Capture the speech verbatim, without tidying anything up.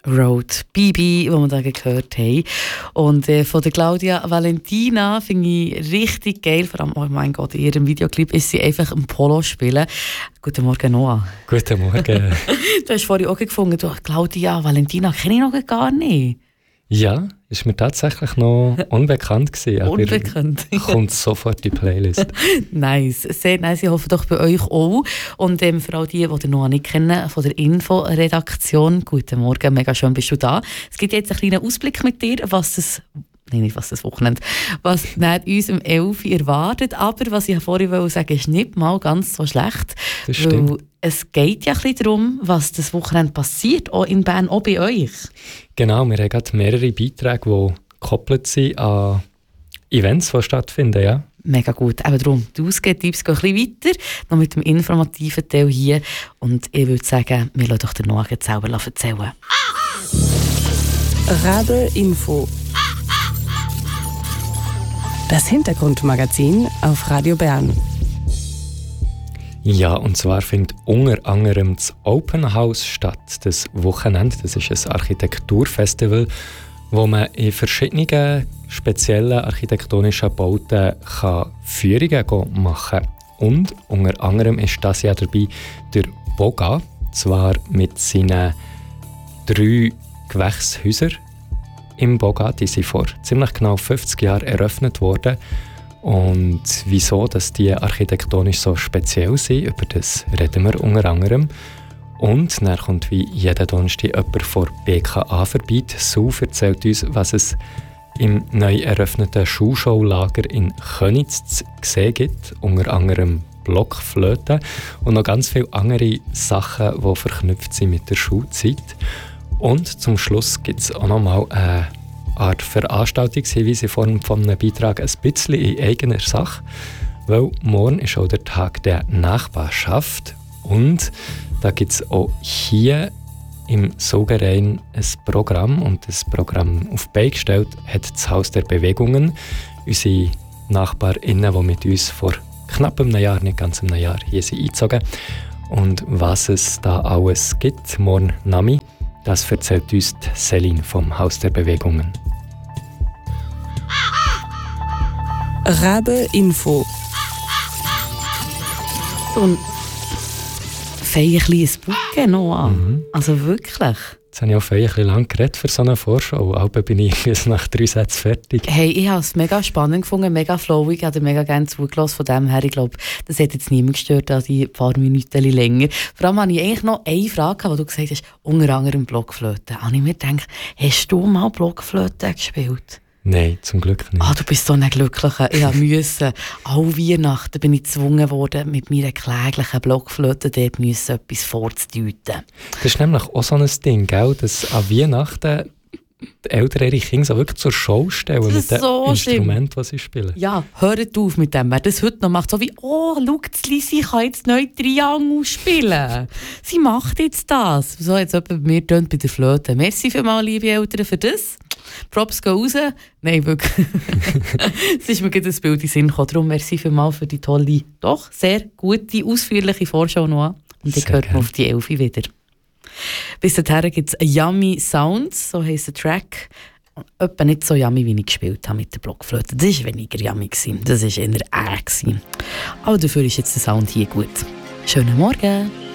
Road, Bibi, die wir da gehört haben. Und äh, von der Claudia Valentina finde ich richtig geil. Vor allem, oh mein Gott, in ihrem Videoclip ist sie einfach im Polo spielen. Guten Morgen, Noah. Guten Morgen. Du hast vorhin auch gefunden, du, Claudia Valentina kenne ich noch gar nicht. Ja, ist mir tatsächlich noch unbekannt gewesen. Aber unbekannt. Kommt sofort in die Playlist. Nice, sehr nice. Ich hoffe doch bei euch auch. Und ähm, für all die, die den noch nicht kennen, von der Info-Redaktion, guten Morgen, mega schön bist du da. Es gibt jetzt einen kleinen Ausblick mit dir, was das Nein, nicht was das Wochenende, was uns um elf Uhr erwartet. Aber was ich vorhin wollte sagen, ist nicht mal ganz so schlecht. Das stimmt. Weil es geht ja ein bisschen darum, was das Wochenende passiert, auch in Bern, auch bei euch. Genau, wir haben gerade mehrere Beiträge, die gekoppelt sind an Events, die stattfinden, ja. Mega gut. Eben darum, die Ausgehtipps gehen ein bisschen weiter, noch mit dem informativen Teil hier. Und ich würde sagen, wir lassen doch den Noah selber erzählen. Rabe Info. Das Hintergrundmagazin auf Radio Bern. Ja, und zwar findet unter anderem das Open House statt, das Wochenende. Das ist ein Architekturfestival, wo man in verschiedenen speziellen architektonischen Bauten kann Führungen machen kann. Und unter anderem ist das Jahr dabei der Boga, zwar mit seinen drei Gewächshäusern im Boga. Die sind vor ziemlich genau fünfzig Jahren eröffnet worden. Und wieso dass die architektonisch so speziell sind, über das reden wir unter anderem. Und dann kommt wie jeden Donnerstag jemand von B K A vorbei. Sue erzählt uns, was es im neu eröffneten Schulschaulager in Köniz zu sehen gibt. Unter anderem Blockflöten und noch ganz viele andere Sachen, die verknüpft sind mit der Schulzeit. Und zum Schluss gibt es auch noch mal eine Art Veranstaltungshinweis in Form von einem Beitrag, ein bisschen in eigener Sache. Weil morgen ist auch der Tag der Nachbarschaft. Und da gibt es auch hier im Sogerein ein Programm. Und das Programm auf die Beine gestellt hat das Haus der Bewegungen. Unsere NachbarInnen, die mit uns vor knapp einem Jahr, nicht ganz einem Jahr, hier sind eingezogen. Und was es da alles gibt, morgen Nami, das erzählt uns Céline vom Haus der Bewegungen. Rabe Info. Und fein ein kleines Bucke noch. Mhm. Also wirklich. Jetzt habe ich auch fein ein bisschen lang geredet für so eine Vorschau. Aber bin ich jetzt nach drei Sätzen fertig. Hey, ich habe es mega spannend gefunden, mega flowig. Ich habe mega gerne zugelassen. Von dem her, ich glaube, das hat jetzt niemand gestört, an die paar Minuten länger. Vor allem habe ich eigentlich noch eine Frage, wo du gesagt hast, unter anderem Blockflöte. Da habe ich mir gedacht, hast du mal Blockflöte gespielt? Nein, zum Glück nicht. Ah, du bist so ein Glücklicher. Ich musste, alle Weihnachten bin ich gezwungen worden, mit meiner kläglichen Blockflöte dort müssen etwas vorzudeuten. Das ist nämlich auch so ein Ding, gell, dass an Weihnachten die Eltern ihre Kinder so wirklich zur Show stellen mit den so Instrumenten, die sie spielen. Ja, hört auf mit dem. Wer das heute noch macht, so wie, oh, schau, die Lisi kann jetzt neu Triangel spielen. Sie macht jetzt das. So jetzt jemand bei mir tönt bei der Flöte. Merci vielmals, liebe Eltern, für das. Props gehen raus. Nein, wirklich. Es ist mir gerade ein Bild in den Sinn gekommen. Darum merci vielmals für die tolle, doch sehr gute, ausführliche Vorschau noch. Und ich hört man auf die Elfi wieder. Bis dahin gibt es Yummy Sounds, so heisst der Track. Etwa nicht so yummy, wie ich gespielt habe mit der Blockflöte. Das war weniger yummy, das war eher äh. Aber dafür ist jetzt der Sound hier gut. Schönen Morgen!